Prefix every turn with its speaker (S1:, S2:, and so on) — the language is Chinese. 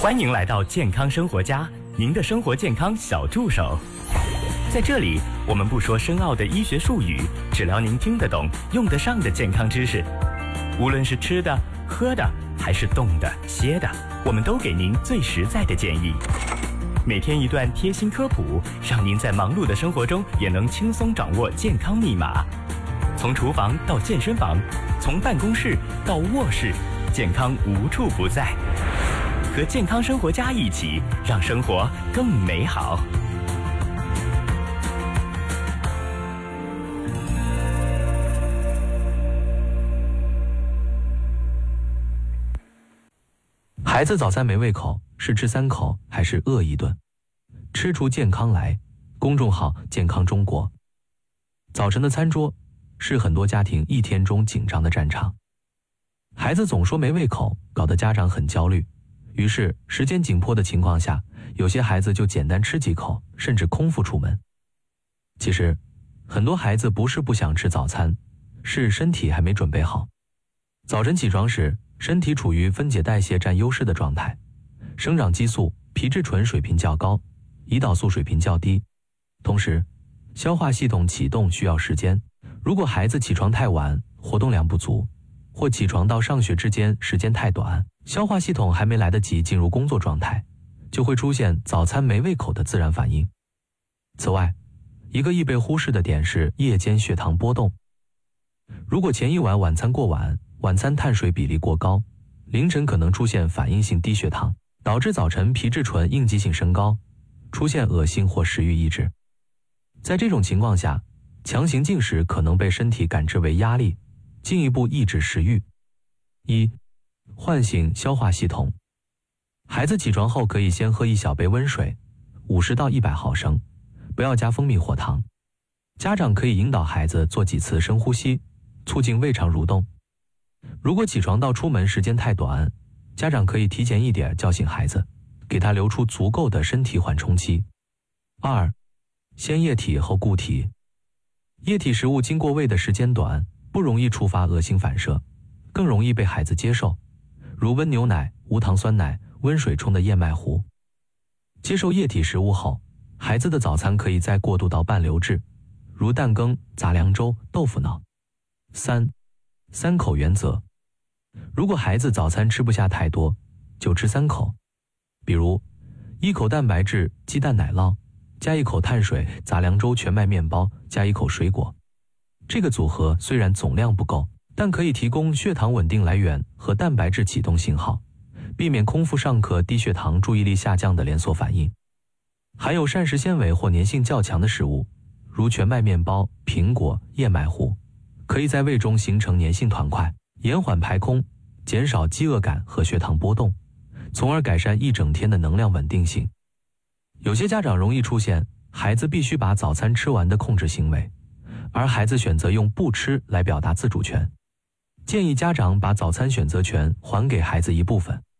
S1: 欢迎来到健康生活家，您的生活健康小助手。在这里，我们不说深奥的医学术语，只聊您听得懂、用得上的健康知识。无论是吃的、喝的，还是动的、歇的，我们都给您最实在的建议。每天一段贴心科普，让您在忙碌的生活中也能轻松掌握健康密码。从厨房到健身房，从办公室到卧室，健康无处不在。和健康生活家一起，让生活更美好。
S2: 孩子早餐没胃口，是吃3口还是饿一顿？吃出健康来。公众号健康中国。早晨的餐桌是很多家庭一天中紧张的战场。孩子总说没胃口，搞得家长很焦虑。于是时间紧迫的情况下，有些孩子就简单吃几口，甚至空腹出门。其实很多孩子不是不想吃早餐，是身体还没准备好。早晨起床时，身体处于分解代谢占优势的状态，生长激素、皮质醇水平较高，胰岛素水平较低。同时消化系统启动需要时间，如果孩子起床太晚，活动量不足，或起床到上学之间时间太短，消化系统还没来得及进入工作状态，就会出现早餐没胃口的自然反应。此外，一个易被忽视的点是夜间血糖波动。如果前一晚晚餐过晚，晚餐碳水比例过高，凌晨可能出现反应性低血糖，导致早晨皮质醇应激性升高，出现恶心或食欲抑制。在这种情况下，强行进食可能被身体感知为压力，进一步抑制食欲。1. 唤醒消化系统。孩子起床后可以先喝1小杯温水，50到100毫升，不要加蜂蜜或糖。家长可以引导孩子做几次深呼吸，促进胃肠蠕动。如果起床到出门时间太短，家长可以提前一点叫醒孩子，给他留出足够的身体缓冲期。2. 先液体后固体。液体食物经过胃的时间短，不容易触发恶心反射，更容易被孩子接受，如温牛奶、无糖酸奶、温水冲的燕麦糊。接受液体食物后，孩子的早餐可以再过渡到半流质，如蛋羹、杂粮粥、豆腐脑。3口原则。如果孩子早餐吃不下太多，就吃3口，比如1口蛋白质鸡蛋奶酪，加1口碳水杂粮粥全麦面包，加1口水果。这个组合虽然总量不够，但可以提供血糖稳定来源和蛋白质启动信号，避免空腹上课低血糖注意力下降的连锁反应。含有膳食纤维或粘性较强的食物，如全麦面包、苹果、燕麦糊，可以在胃中形成粘性团块，延缓排空，减少饥饿感和血糖波动，从而改善一整天的能量稳定性。有些家长容易出现孩子必须把早餐吃完的控制行为，而孩子选择用不吃来表达自主权。建议家长把早餐选择权还给孩子一部分，